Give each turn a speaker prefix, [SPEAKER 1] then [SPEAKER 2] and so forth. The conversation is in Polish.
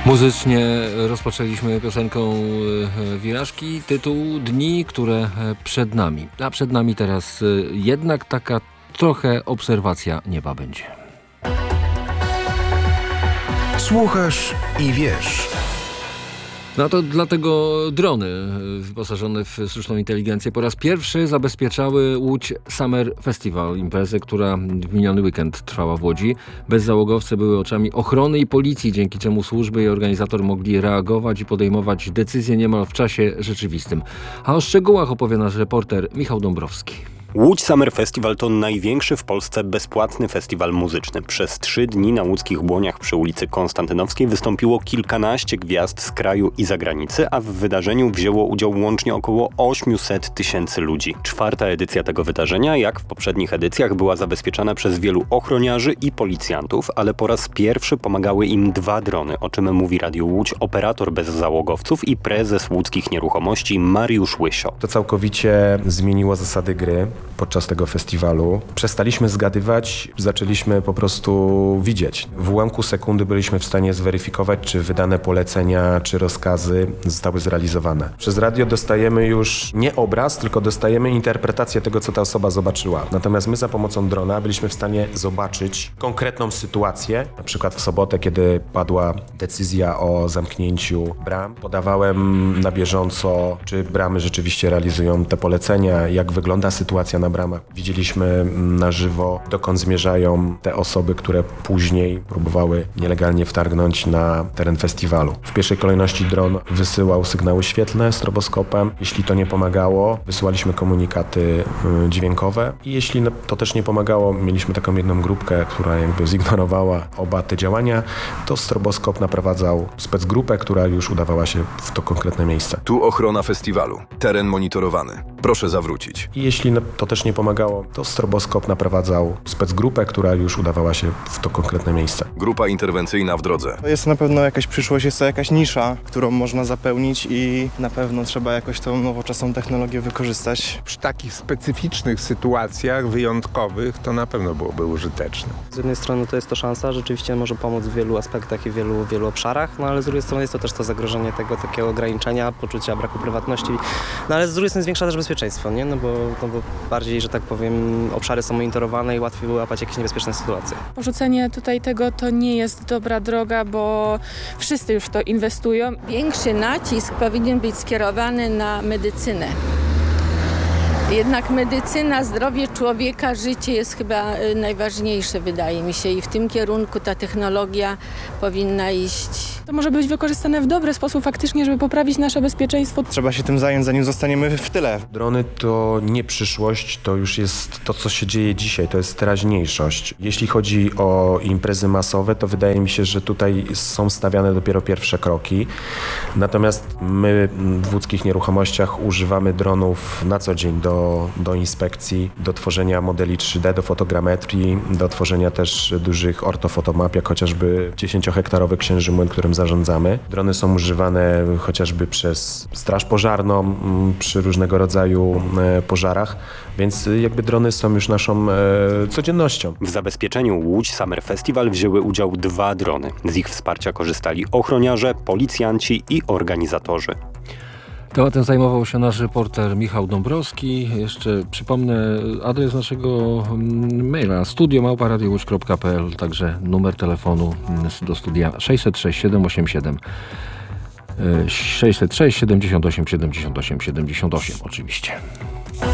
[SPEAKER 1] Muzycznie rozpoczęliśmy piosenką Wirażki, tytuł Dni, które przed nami. A przed nami teraz jednak taka trochę obserwacja nieba będzie.
[SPEAKER 2] Słuchasz i wiesz.
[SPEAKER 1] No to dlatego drony wyposażone w sztuczną inteligencję po raz pierwszy zabezpieczały Łódź Summer Festival, imprezę, która w miniony weekend trwała w Łodzi. Bezzałogowce były oczami ochrony i policji, dzięki czemu służby i organizator mogli reagować i podejmować decyzje niemal w czasie rzeczywistym. A o szczegółach opowie nasz reporter Michał Dąbrowski.
[SPEAKER 3] Łódź Summer Festival to największy w Polsce bezpłatny festiwal muzyczny. Przez 3 dni na łódzkich Błoniach przy ulicy Konstantynowskiej wystąpiło kilkanaście gwiazd z kraju i zagranicy, a w wydarzeniu wzięło udział łącznie około 800 000 ludzi. 4. edycja tego wydarzenia, jak w poprzednich edycjach, była zabezpieczana przez wielu ochroniarzy i policjantów, ale po raz pierwszy pomagały im 2 drony, o czym mówi Radio Łódź operator bezzałogowców i prezes Łódzkich Nieruchomości Mariusz Łysio.
[SPEAKER 4] To całkowicie zmieniło zasady gry. Podczas tego festiwalu przestaliśmy zgadywać, zaczęliśmy po prostu widzieć. W ułamku sekundy byliśmy w stanie zweryfikować, czy wydane polecenia, czy rozkazy zostały zrealizowane. Przez radio dostajemy już nie obraz, tylko dostajemy interpretację tego, co ta osoba zobaczyła. Natomiast my za pomocą drona byliśmy w stanie zobaczyć konkretną sytuację. Na przykład w sobotę, kiedy padła decyzja o zamknięciu bram, podawałem na bieżąco, czy bramy rzeczywiście realizują te polecenia, jak wygląda sytuacja na bramach. Widzieliśmy na żywo, dokąd zmierzają te osoby, które później próbowały nielegalnie wtargnąć na teren festiwalu. W pierwszej kolejności dron wysyłał sygnały świetlne stroboskopem. Jeśli to nie pomagało, wysyłaliśmy komunikaty dźwiękowe i jeśli to też nie pomagało, mieliśmy taką jedną grupkę, która jakby zignorowała oba te działania, to stroboskop naprowadzał specgrupę, która już udawała się w to konkretne miejsce.
[SPEAKER 2] Tu ochrona festiwalu. Teren monitorowany. Proszę zawrócić.
[SPEAKER 4] I jeśli to też nie pomagało, to stroboskop naprowadzał specgrupę, która już udawała się w to konkretne miejsce.
[SPEAKER 2] Grupa interwencyjna w drodze.
[SPEAKER 5] To jest na pewno jakaś przyszłość, jest to jakaś nisza, którą można zapełnić i na pewno trzeba jakoś tą nowoczesną technologię wykorzystać.
[SPEAKER 6] Przy takich specyficznych sytuacjach wyjątkowych to na pewno byłoby użyteczne.
[SPEAKER 7] Z jednej strony to jest to szansa, rzeczywiście może pomóc w wielu aspektach i w wielu obszarach, no ale z drugiej strony jest to też to zagrożenie tego takiego ograniczenia, poczucia braku prywatności, no ale z drugiej strony zwiększa też bezpieczeństwo, nie? No bo bardziej, że tak powiem, obszary są monitorowane i łatwiej wyłapać jakieś niebezpieczne sytuacje.
[SPEAKER 8] Porzucenie tutaj tego to nie jest dobra droga, bo wszyscy już w to inwestują.
[SPEAKER 9] Większy nacisk powinien być skierowany na medycynę. Jednak medycyna, zdrowie człowieka, życie jest chyba najważniejsze, wydaje mi się, i w tym kierunku ta technologia powinna iść.
[SPEAKER 8] To może być wykorzystane w dobry sposób faktycznie, żeby poprawić nasze bezpieczeństwo.
[SPEAKER 5] Trzeba się tym zająć, zanim zostaniemy w tyle.
[SPEAKER 4] Drony to nie przyszłość, to już jest to, co się dzieje dzisiaj, to jest teraźniejszość. Jeśli chodzi o imprezy masowe, to wydaje mi się, że tutaj są stawiane dopiero pierwsze kroki. Natomiast my w Łódzkich Nieruchomościach używamy dronów na co dzień do inspekcji, do tworzenia modeli 3D, do fotogrametrii, do tworzenia też dużych ortofotomap, jak chociażby 10-hektarowy Księży Młyn, którym zarządzamy. Drony są używane chociażby przez Straż Pożarną przy różnego rodzaju pożarach, więc jakby drony są już naszą codziennością.
[SPEAKER 3] W zabezpieczeniu Łódź Summer Festival wzięły udział 2 drony. Z ich wsparcia korzystali ochroniarze, policjanci i organizatorzy.
[SPEAKER 1] Tematem zajmował się nasz reporter Michał Dąbrowski. Jeszcze przypomnę adres naszego maila studio@radiowłódź.pl, także numer telefonu do studia 606 787 606 78 78 78 oczywiście.